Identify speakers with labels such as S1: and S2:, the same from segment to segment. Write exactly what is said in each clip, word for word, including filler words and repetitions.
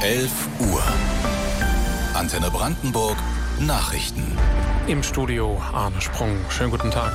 S1: elf Uhr. Antenne Brandenburg Nachrichten.
S2: Im Studio Arne Sprung. Schönen guten Tag.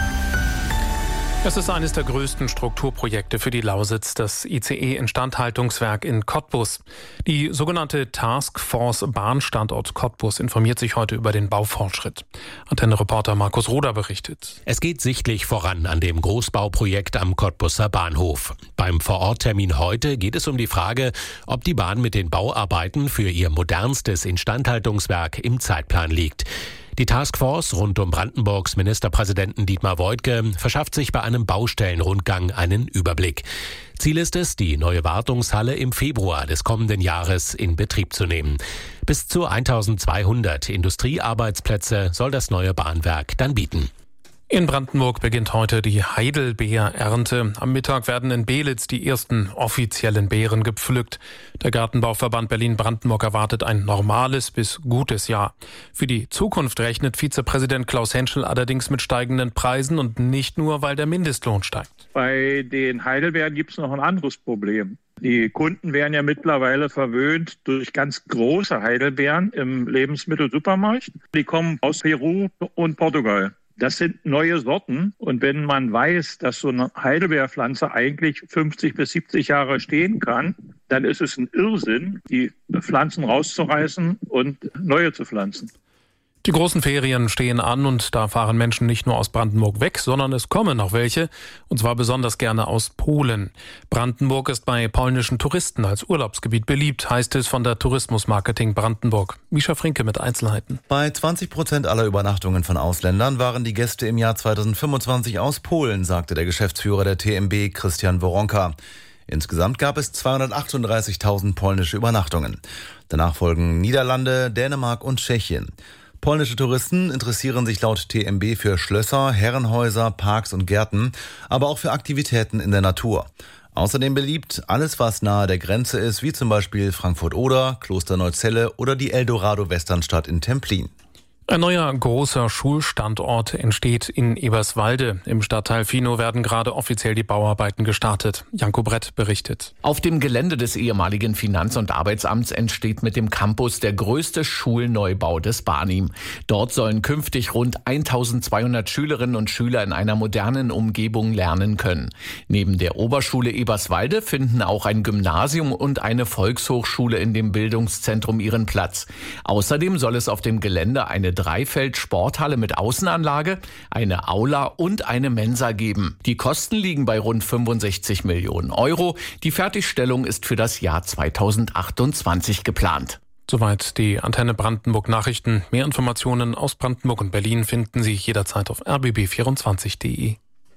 S2: Es ist eines der größten Strukturprojekte für die Lausitz, das I C E-Instandhaltungswerk in Cottbus. Die sogenannte Taskforce Bahnstandort Cottbus informiert sich heute über den Baufortschritt. Antenne-Reporter Markus Roder berichtet.
S3: Es geht sichtlich voran an dem Großbauprojekt am Cottbuser Bahnhof. Beim Vororttermin heute geht es um die Frage, ob die Bahn mit den Bauarbeiten für ihr modernstes Instandhaltungswerk im Zeitplan liegt. Die Taskforce rund um Brandenburgs Ministerpräsidenten Dietmar Woidke verschafft sich bei einem Baustellenrundgang einen Überblick. Ziel ist es, die neue Wartungshalle im Februar des kommenden Jahres in Betrieb zu nehmen. Bis zu eintausendzweihundert Industriearbeitsplätze soll das neue Bahnwerk dann bieten.
S2: In Brandenburg beginnt heute die Heidelbeerernte. Am Mittag werden in Beelitz die ersten offiziellen Beeren gepflückt. Der Gartenbauverband Berlin-Brandenburg erwartet ein normales bis gutes Jahr. Für die Zukunft rechnet Vizepräsident Klaus Henschel allerdings mit steigenden Preisen und nicht nur, weil der Mindestlohn steigt.
S4: Bei den Heidelbeeren gibt es noch ein anderes Problem. Die Kunden werden ja mittlerweile verwöhnt durch ganz große Heidelbeeren im Lebensmittelsupermarkt. Die kommen aus Peru und Portugal. Das sind neue Sorten und wenn man weiß, dass so eine Heidelbeerpflanze eigentlich fünfzig bis siebzig Jahre stehen kann, dann ist es ein Irrsinn, die Pflanzen rauszureißen und neue zu pflanzen.
S2: Die großen Ferien stehen an und da fahren Menschen nicht nur aus Brandenburg weg, sondern es kommen noch welche, und zwar besonders gerne aus Polen. Brandenburg ist bei polnischen Touristen als Urlaubsgebiet beliebt, heißt es von der Tourismusmarketing Brandenburg. Mischa Frinke mit Einzelheiten.
S5: Bei zwanzig Prozent aller Übernachtungen von Ausländern waren die Gäste im Jahr zweitausendfünfundzwanzig aus Polen, sagte der Geschäftsführer der T M B, Christian Woronka. Insgesamt gab es zweihundertachtunddreißigtausend polnische Übernachtungen. Danach folgen Niederlande, Dänemark und Tschechien. Polnische Touristen interessieren sich laut T M B für Schlösser, Herrenhäuser, Parks und Gärten, aber auch für Aktivitäten in der Natur. Außerdem beliebt alles, was nahe der Grenze ist, wie zum Beispiel Frankfurt-Oder, Klosterneuzzelle oder die Eldorado-Westernstadt in Templin.
S2: Ein neuer großer Schulstandort entsteht in Eberswalde. Im Stadtteil Finow werden gerade offiziell die Bauarbeiten gestartet. Janko Brett berichtet.
S6: Auf dem Gelände des ehemaligen Finanz- und Arbeitsamts entsteht mit dem Campus der größte Schulneubau des Barnim. Dort sollen künftig rund eintausendzweihundert Schülerinnen und Schüler in einer modernen Umgebung lernen können. Neben der Oberschule Eberswalde finden auch ein Gymnasium und eine Volkshochschule in dem Bildungszentrum ihren Platz. Außerdem soll es auf dem Gelände eine Dreifeld-Sporthalle mit Außenanlage, eine Aula und eine Mensa geben. Die Kosten liegen bei rund fünfundsechzig Millionen Euro. Die Fertigstellung ist für das Jahr zweitausendachtundzwanzig geplant.
S2: Soweit die Antenne Brandenburg Nachrichten. Mehr Informationen aus Brandenburg und Berlin finden Sie jederzeit auf r b b vierundzwanzig punkt d e.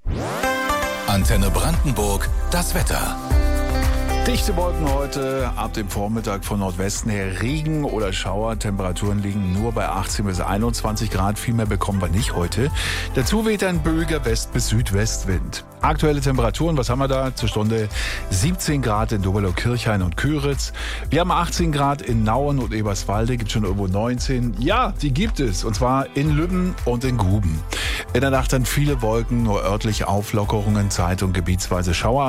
S1: Antenne Brandenburg, das Wetter.
S7: Dichte Wolken heute, ab dem Vormittag von Nordwesten her Regen oder Schauer. Temperaturen liegen nur bei achtzehn bis einundzwanzig Grad. Viel mehr bekommen wir nicht heute. Dazu weht ein böiger West- bis Südwestwind. Aktuelle Temperaturen, was haben wir da? Zur Stunde siebzehn Grad in Dobelow-Kirchhain und Küritz. Wir haben achtzehn Grad in Nauen und Eberswalde. Gibt schon irgendwo neunzehn. Ja, die gibt es. Und zwar in Lübben und in Guben. In der Nacht dann viele Wolken, nur örtliche Auflockerungen, Zeit- und gebietsweise Schauer.